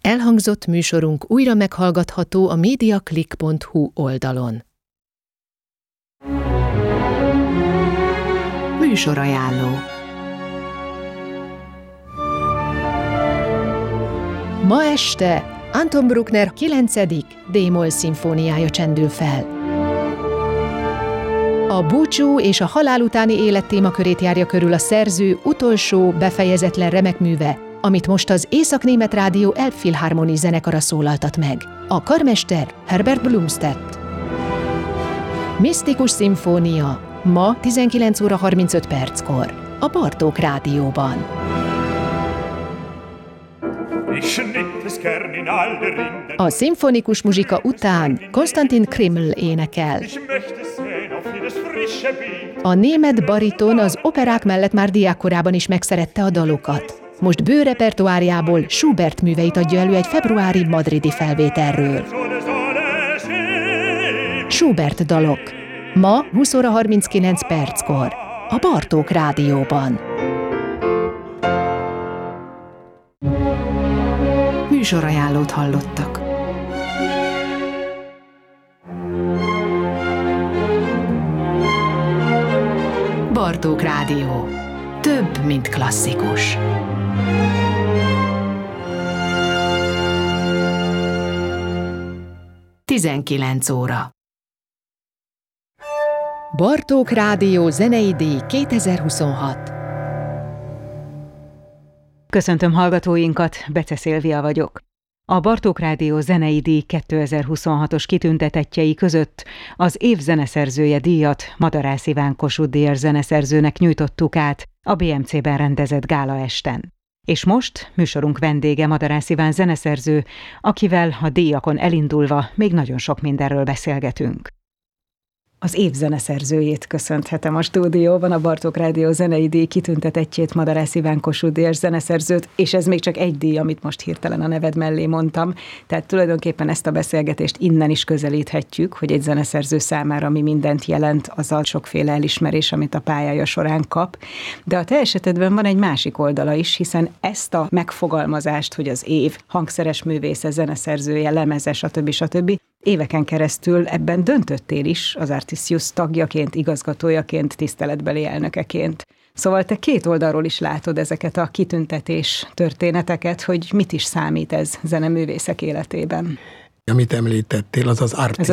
Elhangzott műsorunk újra meghallgatható a mediaclick.hu oldalon. Műsorajánló. Ma este Anton Bruckner 9. D-moll szimfóniája csendül fel. A búcsú és a halál utáni élet témakörét járja körül a szerző utolsó, befejezetlen remekműve, amit most az Észak-német Rádió Elbphilharmonie zenekara szólaltat meg. A karmester Herbert Blomstedt. Misztikus szimfónia ma 19 óra 35 perckor a Bartók Rádióban. A szimfonikus muzsika után Konstantin Krimml énekel. A német bariton az operák mellett már diákkorában is megszerette a dalokat. Most bő repertoárjából Schubert műveit adja elő egy februári madridi felvételről. Schubert dalok. Ma 20 óra 39 perckor a Bartók Rádióban. Műsorajánlót hallottak. Bartók Rádió. Több, mint klasszikus. Tizenkilenc óra. Bartók Rádió zenei díj 2026. Köszöntöm hallgatóinkat, Bece Szilvia vagyok. A Bartók Rádió zenei díj 2026-os kitüntetettjei között az év zeneszerzője díjat Madarász Iván Kossuth Díjas zeneszerzőnek nyújtottuk át a BMC-ben rendezett gálaesten. És most műsorunk vendége Madarász Iván zeneszerző, akivel a díjakon elindulva még nagyon sok mindenről beszélgetünk. Az év zeneszerzőjét köszönhetem a stúdióban, a Bartók Rádió zenei díj kitüntetettjét, Madarász Iván Kossuth Díjas zeneszerzőt, és ez még csak egy díj, amit most hirtelen a neved mellé mondtam. Tehát tulajdonképpen ezt a beszélgetést innen is közelíthetjük, hogy egy zeneszerző számára mi mindent jelent az a sokféle elismerés, amit a pályája során kap. De a te esetedben van egy másik oldala is, hiszen ezt a megfogalmazást, hogy az év hangszeres művésze, zeneszerzője, lemezes, stb. Éveken keresztül ebben döntöttél is az Artisius tagjaként, igazgatójaként, tiszteletbeli elnökeként. Szóval te két oldalról is látod ezeket a kitüntetés történeteket, hogy mit is számít ez zeneművészek életében. Amit említettél, az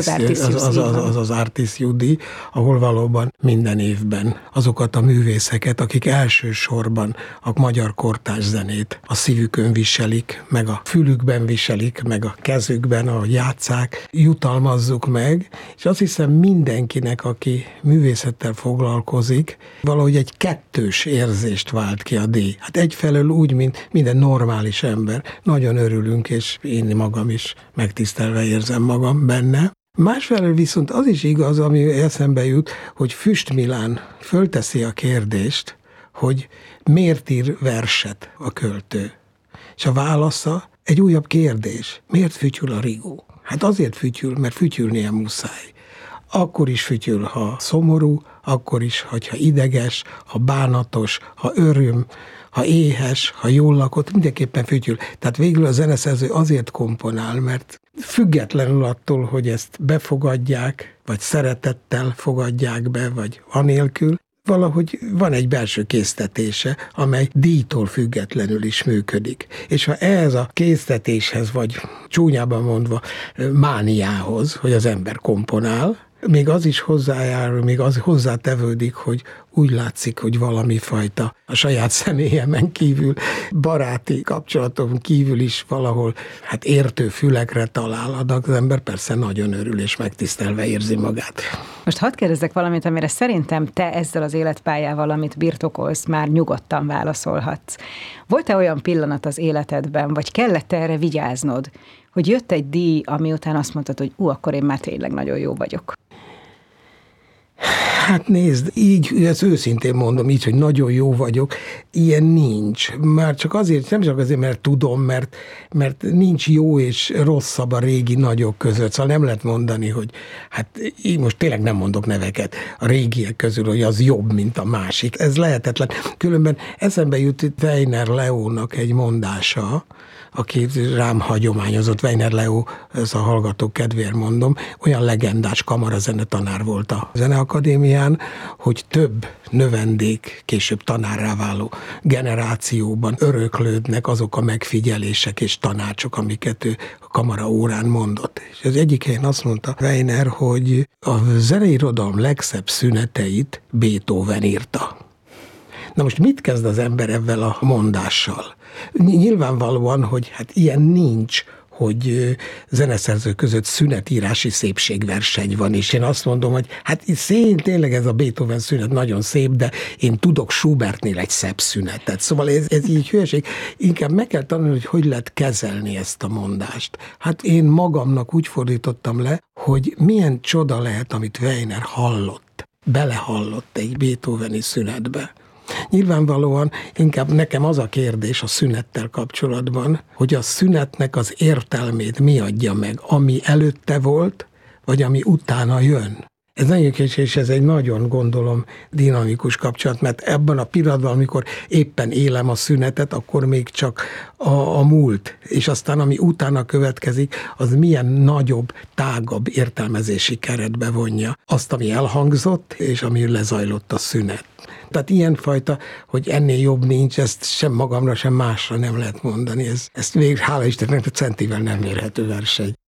az Artisius díj, ahol valóban minden évben azokat a művészeket, akik elsősorban a magyar kortárs zenét a szívükön viselik, meg a fülükben viselik, meg a kezükben, ahogy játsszák, jutalmazzuk meg, és azt hiszem mindenkinek, aki művészettel foglalkozik, valahogy egy kettős érzést vált ki a díj. Hát egyfelől úgy, mint minden normális ember, nagyon örülünk, és én magam is megtisztelve érzem magam benne. Másfelől viszont az is igaz, ami eszembe jut, hogy Füst Milán fölteszi a kérdést, hogy miért ír verset a költő. És a válasza egy újabb kérdés. Miért fütyül a rigó? Hát azért fütyül, mert fütyülnie muszáj. Akkor is fütyül, ha szomorú, akkor is, hogyha ideges, ha bánatos, ha öröm, ha éhes, ha jól lakott, mindenképpen fütyül. Tehát végül a zeneszerző azért komponál, mert függetlenül attól, hogy ezt befogadják, vagy szeretettel fogadják be, vagy anélkül, valahogy van egy belső késztetése, amely díjtól függetlenül is működik. És ha ehhez a késztetéshez, vagy csúnyában mondva mániához, hogy az ember komponál, még az is hozzájárul, még az hozzátevődik, hogy úgy látszik, hogy valami fajta a saját személyemen kívül, baráti kapcsolaton kívül is valahol értő fülekre talál, az ember persze nagyon örül és megtisztelve érzi magát. Most hadd kérdezzek valamit, amire szerintem te ezzel az életpályával, amit birtokolsz, már nyugodtan válaszolhatsz. Volt-e olyan pillanat az életedben, vagy kellett erre vigyáznod, hogy jött egy díj, ami után azt mondtad, hogy akkor én már tényleg nagyon jó vagyok? Hát nézd, így, ezt őszintén mondom, így, hogy nagyon jó vagyok, ilyen nincs. Már csak azért, nem csak azért, mert tudom, mert nincs jó és rosszabb a régi nagyok között. Szóval nem lehet mondani, hogy hát én most tényleg nem mondok neveket a régiek közül, hogy az jobb, mint a másik. Ez lehetetlen. Különben eszembe jut itt Weiner Leónak egy mondása, aki rám hagyományozott, Weiner Leo, ez a hallgatók kedvéért mondom, olyan legendás kamarazenetanár volt a Zeneakadémián, hogy több növendék, később tanárrá váló generációban öröklődnek azok a megfigyelések és tanácsok, amiket ő a kamara órán mondott. És az egyik helyen azt mondta Weiner, hogy a zeneirodalom legszebb szüneteit Beethoven írta. Na most mit kezd az ember ezzel a mondással? Nyilvánvalóan, hogy hát ilyen nincs, hogy zeneszerzők között szünetírási szépségverseny van, és én azt mondom, hogy hát tényleg ez a Beethoven szünet nagyon szép, de én tudok Schubertnél egy szebb szünetet. Szóval ez így hülyeség. Inkább meg kell tanulni, hogy lehet kezelni ezt a mondást. Hát én magamnak úgy fordítottam le, hogy milyen csoda lehet, amit Weiner hallott, belehallott egy Beethoveni szünetbe. Nyilvánvalóan inkább nekem az a kérdés a szünettel kapcsolatban, hogy a szünetnek az értelmét mi adja meg, ami előtte volt, vagy ami utána jön. Ez nagyon kis, és ez egy nagyon, gondolom, dinamikus kapcsolat, mert ebben a pillanatban, amikor éppen élem a szünetet, akkor még csak a múlt, és aztán ami utána következik, az milyen nagyobb, tágabb értelmezési keretbe vonja azt, ami elhangzott, és ami lezajlott a szünet. Tehát ilyenfajta, hogy ennél jobb nincs, ezt sem magamra, sem másra nem lehet mondani. Ezt végül, hála Istennek, a centivel nem mérhető verseny.